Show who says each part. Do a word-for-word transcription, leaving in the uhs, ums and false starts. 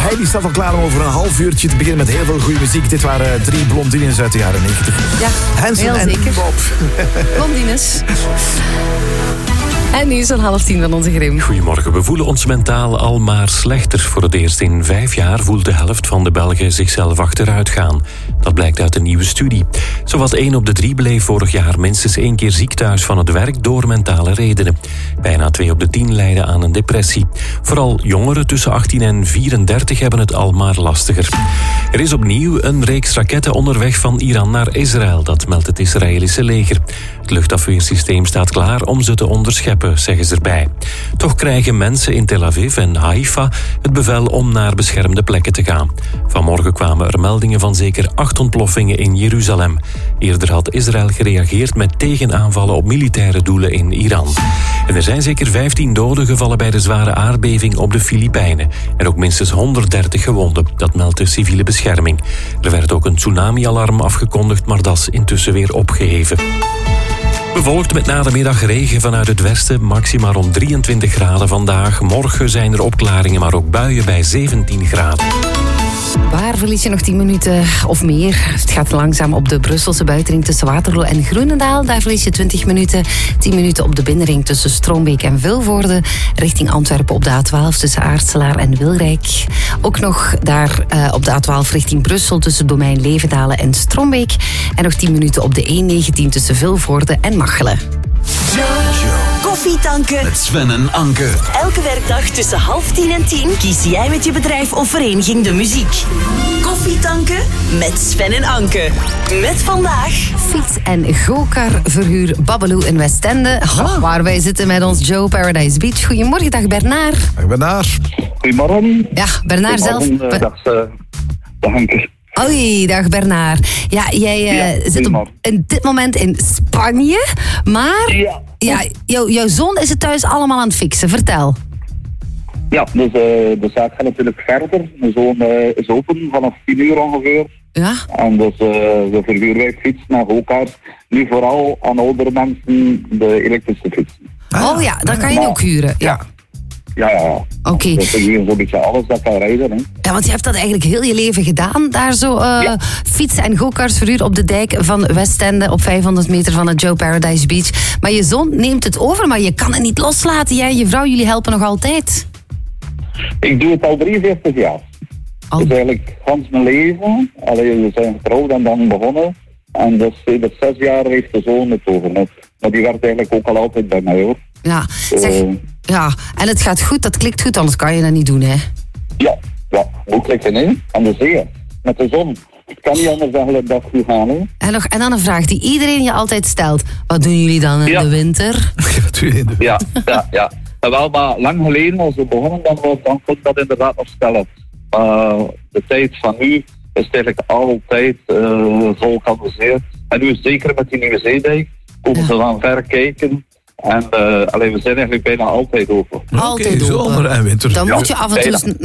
Speaker 1: Heidi staat al klaar om over een half uurtje te beginnen met heel veel goede muziek. Dit waren drie blondines uit de jaren negentig.
Speaker 2: Ja,
Speaker 1: Hansen
Speaker 2: heel
Speaker 1: en
Speaker 2: zeker.
Speaker 1: Bob.
Speaker 2: Blondines. En nu is het half tien van onze Grim.
Speaker 3: Goedemorgen. We voelen ons mentaal al maar slechter. Voor het eerst in vijf jaar voelt de helft van de Belgen zichzelf achteruit gaan. Dat blijkt uit een nieuwe studie. Zowat één op de drie bleef vorig jaar minstens één keer ziek thuis van het werk door mentale redenen. Bijna twee op de tien lijden aan een depressie. Vooral jongeren tussen achttien en vierendertig hebben het al maar lastiger. Er is opnieuw een reeks raketten onderweg van Iran naar Israël. Dat meldt het Israëlische leger. Het luchtafweersysteem staat klaar om ze te onderscheppen, zeggen ze erbij. Toch krijgen mensen in Tel Aviv en Haifa het bevel om naar beschermde plekken te gaan. Vanmorgen kwamen er meldingen van zeker acht ontploffingen in Jeruzalem. Eerder had Israël gereageerd met tegenaanvallen op militaire doelen in Iran. En er zijn zeker vijftien doden gevallen bij de zware aardbeving op de Filipijnen. En ook minstens honderddertig gewonden, dat meldt de civiele bescherming. Er werd ook een tsunami-alarm afgekondigd, maar dat is intussen weer opgeheven. Bewolkt met na de middag regen vanuit het westen, maxima rond drieëntwintig graden vandaag. Morgen zijn er opklaringen, maar ook buien bij zeventien graden.
Speaker 2: Waar verlies je nog tien minuten of meer? Het gaat langzaam op de Brusselse buitenring tussen Waterloo en Groenendaal. Daar verlies je twintig minuten. tien minuten op de binnenring tussen Stroombeek en Vilvoorde. Richting Antwerpen op de A twaalf tussen Aartselaar en Wilrijk. Ook nog daar uh, op de A twaalf richting Brussel tussen Domein Levendalen en Stroombeek. En nog tien minuten op de N negentien tussen Vilvoorde en Machelen.
Speaker 4: Koffietanken.
Speaker 5: Met Sven en Anke.
Speaker 4: Elke werkdag tussen half tien en tien kies jij met je bedrijf of vereniging de muziek. Koffietanken met Sven en Anke. Met vandaag
Speaker 2: Fiets- en go-kar-verhuur Babbeloo in Westende. Oh, waar wij zitten met ons Joe Paradise Beach. Goedemorgen, dag Bernard.
Speaker 1: Dag Bernard.
Speaker 6: Goedemorgen.
Speaker 2: Ja, Bernard zelf.
Speaker 6: Goedemorgen, dag, uh, dag Anke.
Speaker 2: Hoi, dag Bernard. Ja, jij uh,
Speaker 6: Ja,
Speaker 2: zit op,
Speaker 6: goedemorgen.
Speaker 2: in dit moment in Spanje, maar
Speaker 6: Ja.
Speaker 2: ja, jou, jouw zoon is het thuis allemaal aan het fixen. Vertel.
Speaker 6: Ja, dus uh, de zaak gaat natuurlijk verder. Mijn zoon uh, is open vanaf tien uur ongeveer.
Speaker 2: Ja?
Speaker 6: En dus uh, we verhuren wij fiets naar go-kart. Nu vooral aan oudere mensen de elektrische fiets.
Speaker 2: Oh ja, dat kan je
Speaker 6: Maar-
Speaker 2: ook huren. Ja.
Speaker 6: Ja, ja, ja.
Speaker 2: Oké.
Speaker 6: Dus we huren zo'n beetje alles dat kan rijden. Hè.
Speaker 2: Ja, want je hebt dat eigenlijk heel je leven gedaan. Daar zo uh,
Speaker 6: Ja.
Speaker 2: fietsen en go-karts verhuur op de dijk van Westende op vijfhonderd meter van het Joe Paradise Beach. Maar je zoon neemt het over, maar je kan het niet loslaten. Jij en je vrouw, jullie helpen nog altijd.
Speaker 6: Ik doe het al drieënveertig jaar.
Speaker 2: Al-
Speaker 6: Dus eigenlijk gans mijn leven. Allee, we zijn getrouwd en dan begonnen. En dus sinds zes jaar heeft de zoon het over. Maar die werkt eigenlijk ook al altijd bij mij hoor.
Speaker 2: Ja, zeg,
Speaker 6: Eh,
Speaker 2: ja, en het gaat goed, dat klikt goed, anders kan je dat niet doen, hè.
Speaker 6: Ja, ja, ook lekker hè. Aan de zee, met de zon. Het kan niet anders dan dat goed gaan hè.
Speaker 2: En, nog, en dan een vraag die iedereen je altijd stelt. Wat doen jullie dan in
Speaker 6: Ja.
Speaker 2: de winter?
Speaker 1: Wat doe je in de...
Speaker 6: Ja, ja, ja. En wel, maar lang geleden als we begonnen, dan, was- dan kon ik dat inderdaad nog stellen. Maar de tijd van nu is het eigenlijk altijd uh, vol geamuseerd. En nu zeker met die nieuwe zeedijk, komen
Speaker 2: Ja.
Speaker 6: ze van ver kijken. En uh, allee, we zijn eigenlijk bijna altijd open.
Speaker 2: Altijd
Speaker 1: Oké,
Speaker 2: open.
Speaker 1: zomer en winter.
Speaker 2: Dan
Speaker 6: Ja,
Speaker 2: moet je af en toe
Speaker 6: bijna.
Speaker 2: eens